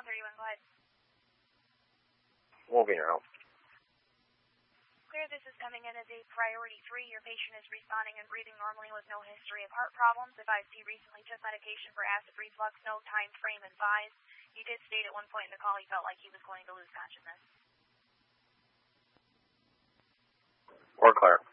131, go ahead. Won't be your help. Clear, this is coming in as a priority 3. Your patient is responding and breathing normally with no history of heart problems. Advised he recently took medication for acid reflux, no time frame advised. He did state at one point in the call he felt like he was going to lose consciousness. Or Claire.